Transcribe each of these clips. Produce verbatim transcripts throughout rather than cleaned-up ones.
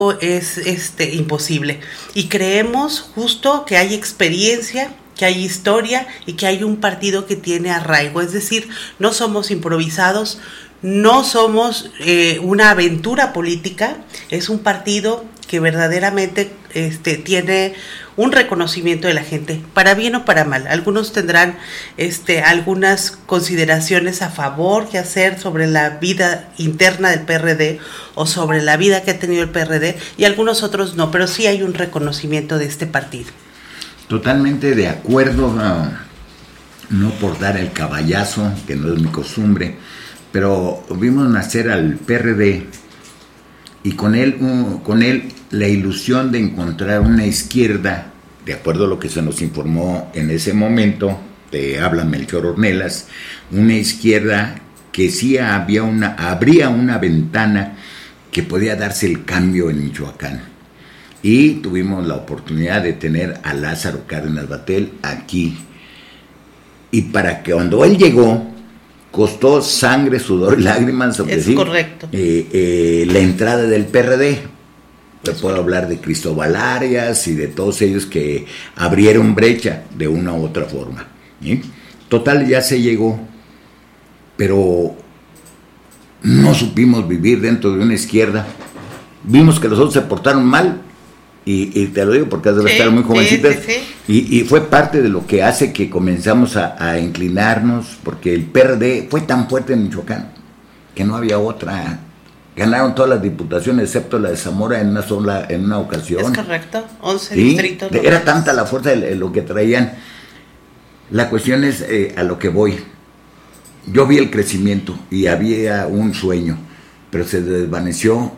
tiempo es este imposible. Y creemos justo que hay experiencia, que hay historia y que hay un partido que tiene arraigo. Es decir, no somos improvisados, no somos eh, una aventura política, es un partido que verdaderamente este, tiene un reconocimiento de la gente, para bien o para mal. Algunos tendrán este, algunas consideraciones a favor que hacer sobre la vida interna del P R D o sobre la vida que ha tenido el P R D, y algunos otros no, pero sí hay un reconocimiento de este partido. Totalmente de acuerdo, no, no por dar el caballazo, que no es mi costumbre, pero vimos nacer al P R D y con él, uh, con él la ilusión de encontrar una izquierda, de acuerdo a lo que se nos informó en ese momento, te habla Melchor Ornelas, una izquierda que sí había una, habría una ventana que podía darse el cambio en Michoacán. Y tuvimos la oportunidad de tener a Lázaro Cárdenas Batel aquí. Y para que cuando él llegó, costó sangre, sudor y lágrimas, es sí, correcto. Eh, eh, la entrada del P R D. Te puedo hablar de Cristóbal Arias y de todos ellos que abrieron brecha de una u otra forma. ¿Sí? Total, ya se llegó, pero no supimos vivir dentro de una izquierda. Vimos que los otros se portaron mal, y, y te lo digo porque debe sí, estar muy jovencitas, sí, sí, sí. Y, y fue parte de lo que hace que comenzamos a, a inclinarnos, porque el P R D fue tan fuerte en Michoacán que no había otra. Ganaron todas las diputaciones excepto la de Zamora en una sola, en una ocasión. Es correcto, once ¿Sí? distritos. Era más. Tanta la fuerza de lo que traían. La cuestión es eh, a lo que voy. Yo vi el crecimiento y había un sueño, pero se desvaneció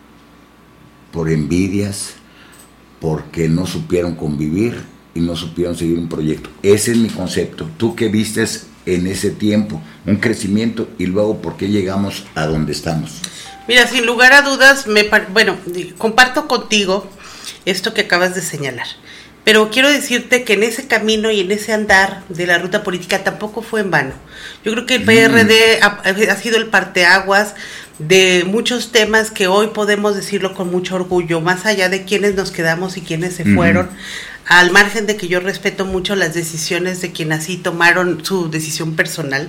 por envidias, porque no supieron convivir y no supieron seguir un proyecto. Ese es mi concepto. ¿Tú qué vistes en ese tiempo? Un crecimiento y luego por qué llegamos a donde estamos. Mira, sin lugar a dudas, me bueno, comparto contigo esto que acabas de señalar, pero quiero decirte que en ese camino y en ese andar de la ruta política tampoco fue en vano. Yo creo que el P R D ha, ha sido el parteaguas de muchos temas que hoy podemos decirlo con mucho orgullo, más allá de quiénes nos quedamos y quiénes se uh-huh. fueron, al margen de que yo respeto mucho las decisiones de quienes así tomaron su decisión personal.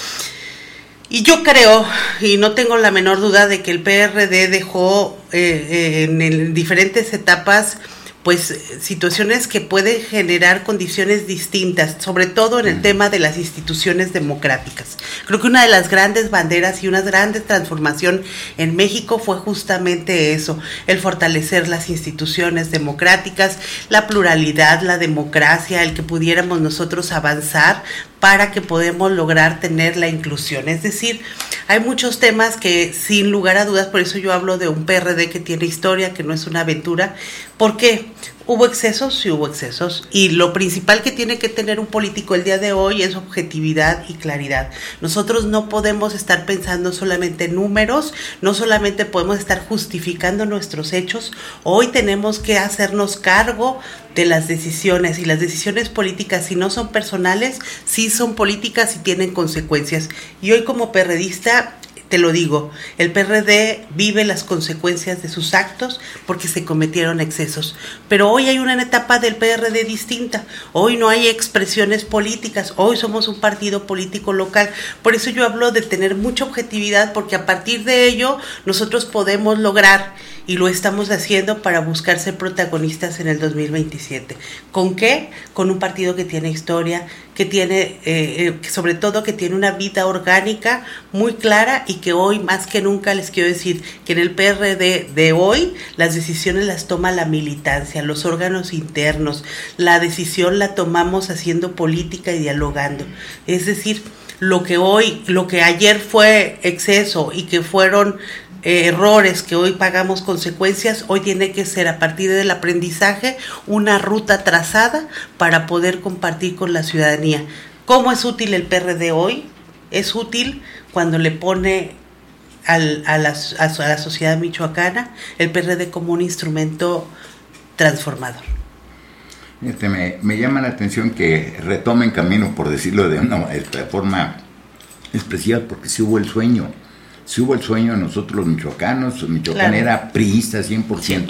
Y yo creo, y no tengo la menor duda, de que el P R D dejó eh, eh, en, en diferentes etapas pues situaciones que pueden generar condiciones distintas, sobre todo en el tema de las instituciones democráticas. Creo que una de las grandes banderas y una gran transformación en México fue justamente eso, el fortalecer las instituciones democráticas, la pluralidad, la democracia, el que pudiéramos nosotros avanzar para que podamos lograr tener la inclusión. Es decir, hay muchos temas que sin lugar a dudas, por eso yo hablo de un P R D que tiene historia, que no es una aventura. ¿Por qué? ¿Hubo excesos? Sí hubo excesos. Y lo principal que tiene que tener un político el día de hoy es objetividad y claridad. Nosotros no podemos estar pensando solamente en números, no solamente podemos estar justificando nuestros hechos. Hoy tenemos que hacernos cargo de las decisiones, y las decisiones políticas, si no son personales, sí son políticas y tienen consecuencias. Y hoy como perredista, te lo digo, el P R D vive las consecuencias de sus actos porque se cometieron excesos. Pero hoy hay una etapa del P R D distinta. Hoy no hay expresiones políticas. Hoy somos un partido político local. Por eso yo hablo de tener mucha objetividad, porque a partir de ello nosotros podemos lograr, y lo estamos haciendo para buscar ser protagonistas en el dos mil veintisiete. ¿Con qué? Con un partido que tiene historia, que tiene, eh, eh, sobre todo que tiene una vida orgánica muy clara, y que hoy más que nunca les quiero decir que en el P R D de hoy las decisiones las toma la militancia, los órganos internos, la decisión la tomamos haciendo política y dialogando. Es decir, lo que hoy, lo que ayer fue exceso y que fueron Eh, errores que hoy pagamos consecuencias, hoy tiene que ser a partir del aprendizaje una ruta trazada para poder compartir con la ciudadanía. ¿Cómo es útil el P R D hoy? Es útil cuando le pone al, a, la, a la sociedad michoacana el P R D como un instrumento transformador. Este, me, me llama la atención que retomen camino, por decirlo de una de forma expresiva, porque sí hubo el sueño. Si hubo el sueño de nosotros los michoacanos, Michoacán claro. era priista cien por ciento.